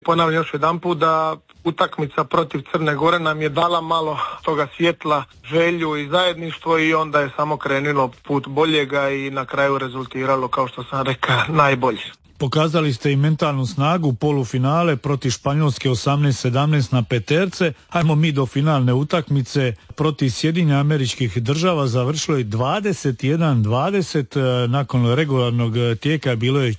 Ponavljam još jedanput da utakmica protiv Crne Gore nam je dala malo toga svjetla, želju i zajedništvo i onda je samo krenulo put boljega i na kraju rezultiralo, kao što sam rekao, najbolje. Pokazali ste i mentalnu snagu, polufinale protiv Španjolske 18-17 na peterce. Hajmo mi do finalne utakmice protiv Sjedinjenih Američkih Država, završilo je 21-20, nakon regularnog tijeka bilo je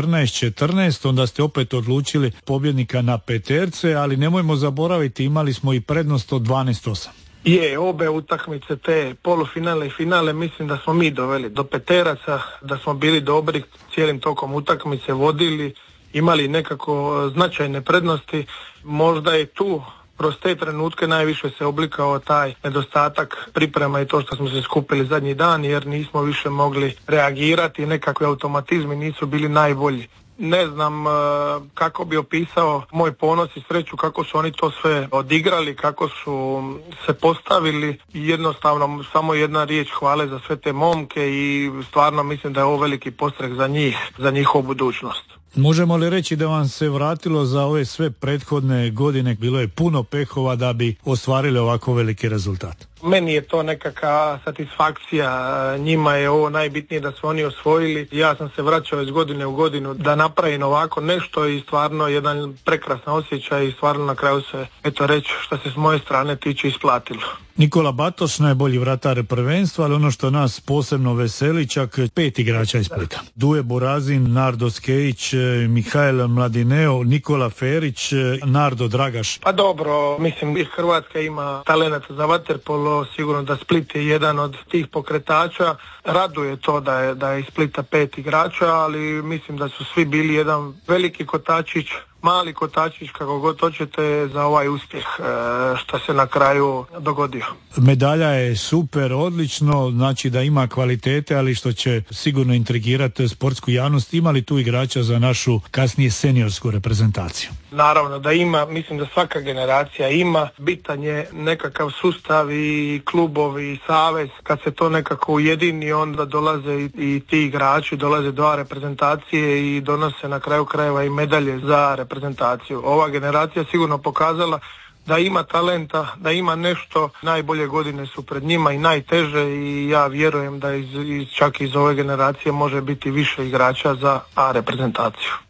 14-14, onda ste opet odlučili pobjednika na peterce, ali nemojmo zaboraviti, imali smo i prednost od 12-8. Obe utakmice, te polufinale i finale, mislim da smo mi doveli do peteraca, da smo bili dobri cijelim tokom utakmice, vodili, imali nekako značajne prednosti. Možda je tu kroz te trenutke najviše se oblikao taj nedostatak priprema i to što smo se skupili zadnji dan, jer nismo više mogli reagirati, nekakvi automatizmi nisu bili najbolji. Ne znam kako bi opisao moj ponos i sreću kako su oni to sve odigrali, kako su se postavili i jednostavno samo jedna riječ hvale za sve te momke i stvarno mislim da je ovo veliki podstrek za njih, za njihovu budućnost. Možemo li reći da vam se vratilo za ove sve prethodne godine, bilo je puno pehova da bi ostvarili ovako veliki rezultat? Meni je to nekakva satisfakcija, njima je ovo najbitnije da su oni osvojili. Ja sam se vraćao iz godine u godinu da napravim ovako nešto i stvarno jedan prekrasan osjećaj i stvarno na kraju se, eto reći, što se s moje strane tiče, isplatilo. Nikola Batoš, najbolji vratar prvenstva, ali ono što nas posebno veseli, čak 5 igrača iz Splita. Duje Burazin, Nardo Skejić, Mihajl Mladineo, Nikola Ferić, Nardo Dragaš. Pa dobro, mislim i Hrvatska ima talenata za vaterpolo, sigurno da Split je jedan od tih pokretača. Raduje to da je iz Splita 5 igrača, ali mislim da su svi bili jedan veliki kotačić, mali kotačić, kako god hoćete, za ovaj uspjeh što se na kraju dogodio. Medalja je super, odlično, znači da ima kvalitete, ali što će sigurno intrigirati sportsku javnost. Ima li tu igrača za našu kasnije seniorsku reprezentaciju? Naravno da ima, mislim da svaka generacija ima. Bitan je nekakav sustav i klubovi i savez. Kad se to nekako ujedini, onda dolaze i ti igrači, dolaze do reprezentacije i donose na kraju krajeva i medalje za reprezentaciju. Ova generacija sigurno pokazala da ima talenta, da ima nešto. Najbolje godine su pred njima i najteže i ja vjerujem da čak iz ove generacije može biti više igrača za reprezentaciju.